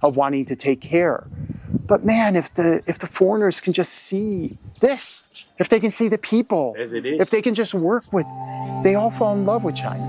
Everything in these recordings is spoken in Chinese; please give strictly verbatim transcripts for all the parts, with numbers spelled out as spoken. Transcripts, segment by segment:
of wanting to take care. But man, if the if the foreigners can just see this, if they can see the people, As it is. if they can just work with, they all fall in love with China.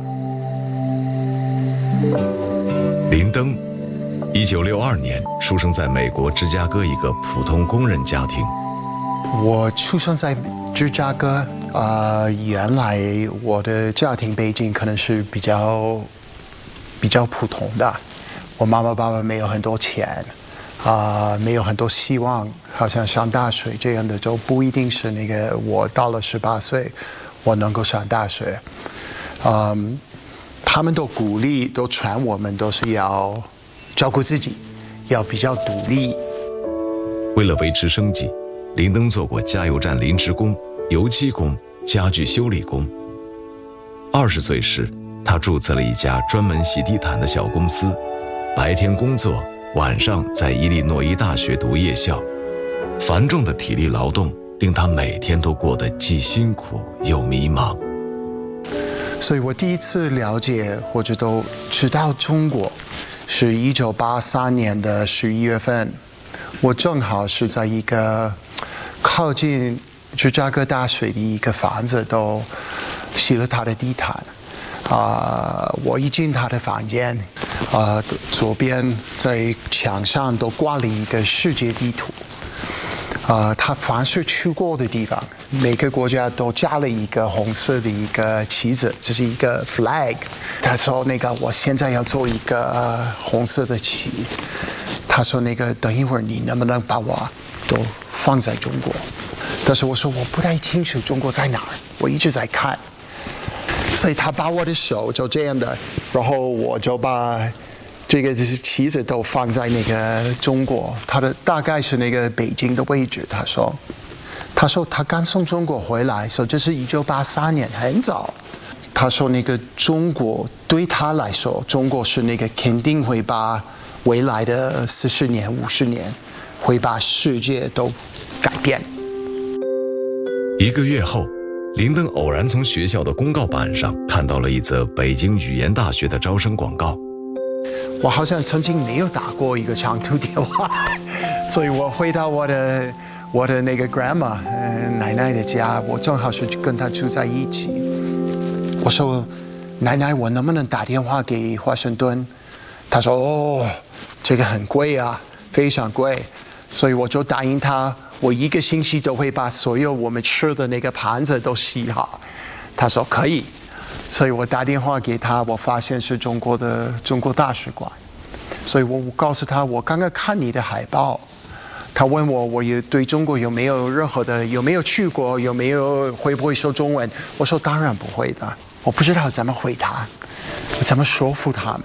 林登，一九六二年出生在美国芝加哥一个普通工人家庭。 我出生在芝加哥，呃，原来我的家庭背景可能是比较比较普通的，我妈妈爸爸没有很多钱。啊、呃，没有很多希望，好像上大学这样的就不一定是那个我到了十八岁，我能够上大学。嗯，他们都鼓励，都传我们都是要照顾自己，要比较独立。 为了维持生计，林登做过加油站临时工、油漆工、家具修理工。二十岁时，他注册了一家专门洗地毯的小公司，白天工作。晚上在伊利诺伊大学读夜校，繁重的体力劳动令他每天都过得既辛苦又迷茫。 所以我第一次了解或者都知道中国，是一九八三年的十一月份，我正好是在一个靠近芝加哥大学的一个房子都洗了他的地毯。啊、呃，我一进他的房间，啊、呃，左边在墙上都挂了一个世界地图，啊、呃，他凡是去过的地方，每个国家都加了一个红色的一个旗子，这是一个 flag。他说那个我现在要做一个、呃、红色的旗，他说那个等一会儿你能不能把我都放在中国？但是我说我不太清楚中国在哪儿，我一直在看。所以他把我的手就这样的，然后我就把这个就是旗子都放在那个中国，他的大概是那个北京的位置。他说，他说他刚从中国回来，说这是一九八三年，很早。他说那个中国对他来说，中国是那个肯定会把未来的四十年、五十年会把世界都改变。 一个月后。林登偶然从学校的公告板上看到了一则北京语言大学的招生广告。 我好像曾经没有打过一个长途电话，所以我回到我的我的那个 grandma、呃、奶奶的家，我正好是跟她住在一起。我说：“奶奶，我能不能打电话给华盛顿？”她说：“哦，这个很贵啊，非常贵。”所以我就答应她。我一个星期都会把所有我们吃的那个盘子都洗好。他说可以，所以我打电话给他，我发现是中国的中国大使馆，所以我告诉他我刚刚看你的海报。他问我我也对中国有没有任何的有没有去过，有没有会不会说中文？我说当然不会的，我不知道怎么回答，怎么说服他们。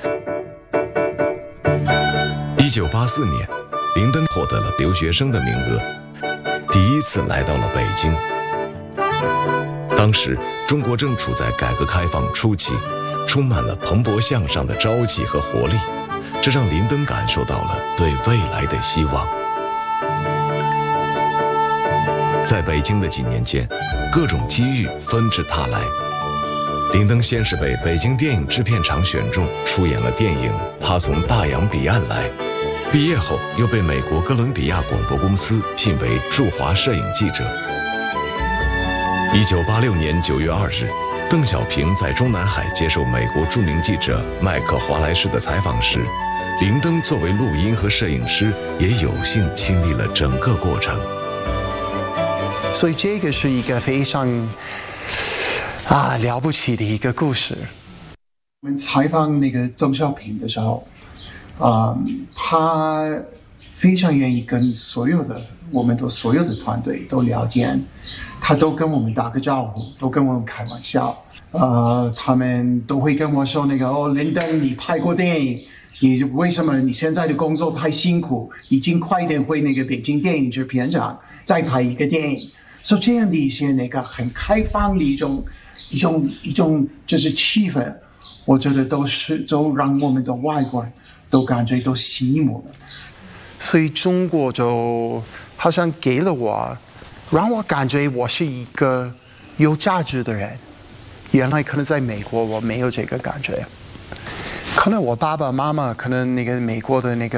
一九八四年。林登获得了留学生的名额，第一次来到了北京。当时中国正处在改革开放初期，充满了蓬勃向上的朝气和活力，这让林登感受到了对未来的希望。在北京的几年间，各种机遇纷至沓来。林登先是被北京电影制片厂选中，出演了电影《他从大洋彼岸来》。毕业后，又被美国哥伦比亚广播公司聘为驻华摄影记者。一九八六年九月二日，邓小平在中南海接受美国著名记者麦克华莱士的采访时，林登作为录音和摄影师，也有幸亲历了整个过程。 所以这个是一个非常啊了不起的一个故事。我们采访那个邓小平的时候。啊、嗯，他非常愿意跟所有的我们的所有的团队都聊天，他都跟我们打个招呼，都跟我们开玩笑。呃，他们都会跟我说那个哦，林登，你拍过电影，你为什么你现在的工作太辛苦？已经快点回那个北京电影制片厂再拍一个电影。所以这样的一些那个很开放的一种一种一种就是气氛，我觉得都是都让我们的外国人。都感觉都吸引我们，所以中国就好像给了我，让我感觉我是一个有价值的人。原来可能在美国我没有这个感觉，可能我爸爸妈妈可能那个美国的那个